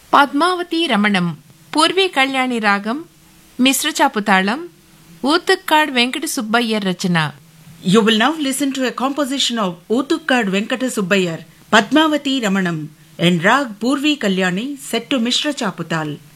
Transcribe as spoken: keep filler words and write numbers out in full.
పద్మావతి రమణం పూర్వీ కళ్యాణి రాగం మిశ్రచాపు తాళం ఊతుక్కాడ్ వెంకట సుబ్బయ్య రచన. You will now listen to a composition of Ootukkad Venkata Subbayar, Padmavati Ramanam, and Rag Purvi Kalyani set to Mishra Chaputal.